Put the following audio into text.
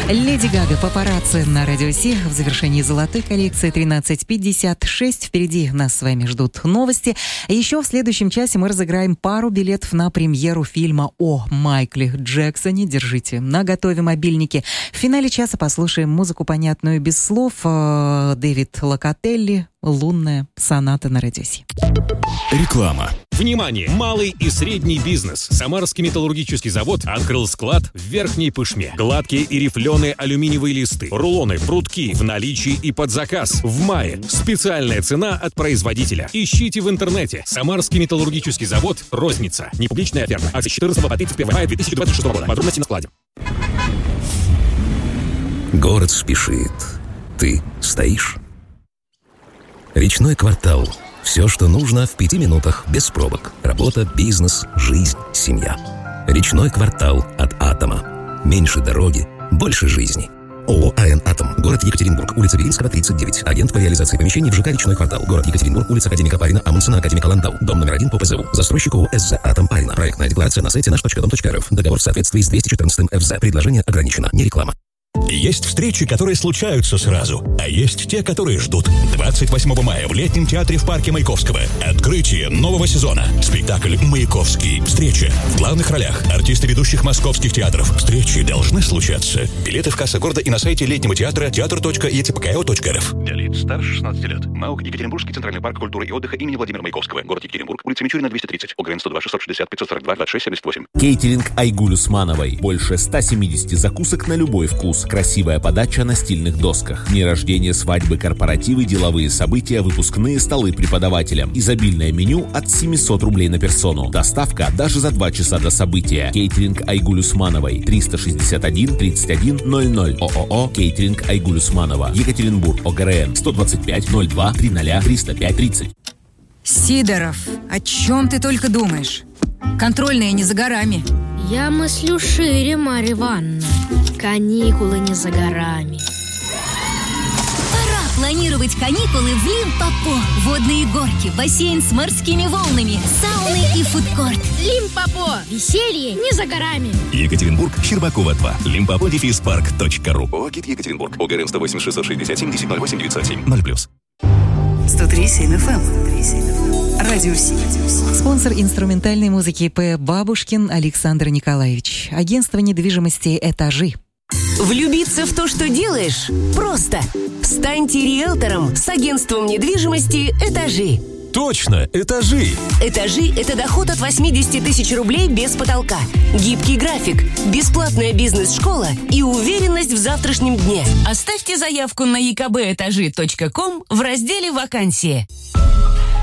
Леди Гага, папарацци на Радио Си в завершении золотой коллекции 13:56. Впереди нас с вами ждут новости. Еще в следующем часе мы разыграем пару билетов на премьеру фильма о Майкле Джексоне. Держите наготове мобильники. В финале часа послушаем музыку, понятную без слов. Дэвид Локотелли, «Лунная соната» на Радио Си. Реклама. Внимание! Малый и средний бизнес. Самарский металлургический завод открыл склад в Верхней Пышме. Гладкие и рифленые алюминиевые листы, рулоны, прутки в наличии и под заказ. В мае. Специальная цена от производителя. Ищите в интернете. Самарский металлургический завод «Розница». Непубличная оферта. Акции с 14 по 31 мая 2026 года. Подробности на складе. Город спешит. Ты стоишь? Речной квартал. Все, что нужно в 5 минутах, без пробок. Работа, бизнес, жизнь, семья. Речной квартал от «Атома». Меньше дороги, больше жизни. ООО «АН Атом». Город Екатеринбург. Улица Белинского, 39. Агент по реализации помещений в ЖК «Речной квартал». Город Екатеринбург. Улица Академика Парина, Амундсена, Академика Ландау. Дом номер 1 по ПЗУ. Застройщик ООО «СЗ Атом Парина». Проектная декларация на сайте наш.дом.рф. Договор в соответствии с 214 ФЗ. Предложение ограничено. Не реклама. Есть встречи, которые случаются сразу, а есть те, которые ждут. 28 мая в Летнем театре в парке Маяковского. Открытие нового сезона. Спектакль «Маяковский. Встреча». В главных ролях артисты ведущих московских театров. Встречи должны случаться. Билеты в кассе города и на сайте Летнего театра театр.etpko.рф. Для лиц старше 16 лет. МАУК Екатеринбургский центральный парк культуры и отдыха имени Владимира Маяковского. Город Екатеринбург. Улица Мичурина, 230. ОГРН 102 660 542 26 78. Кейтеринг Айгуль Усмановой. Больше 170 закусок на любой вкус. Красивая подача на стильных досках. Дни рождения, свадьбы, корпоративы, деловые события, выпускные столы преподавателям. Изобильное меню от 700 рублей на персону. Доставка даже за 2 часа до события. Кейтеринг Айгуль Усмановой. 361 31 00. ООО Кейтеринг Айгуль Усманова. Екатеринбург. ОГРН 125 02 30 305 30. Сидоров, о чем ты только думаешь? Контрольная не за горами. Я мыслю шире, Марья Ивановна. Каникулы не за горами. Пора планировать каникулы в Лимпопо. Водные горки, бассейн с морскими волнами, сауны и фудкорт. Лимпопо. Веселье не за горами. Екатеринбург, Щербакова 2. Limpopo-park.ru. ООО «ГИД Екатеринбург». ОГРН 108 660 70 08 907 0+. 103,7 FM. Радио Си. Спонсор инструментальной музыки П. Бабушкин Александр Николаевич. Агентство недвижимости «Этажи». Влюбиться в то, что делаешь, просто. Станьте риэлтором с агентством недвижимости «Этажи». Точно, «Этажи». «Этажи» — это доход от 80 тысяч рублей без потолка, гибкий график, бесплатная бизнес-школа и уверенность в завтрашнем дне. Оставьте заявку на ekbetaji.com в разделе «Вакансии».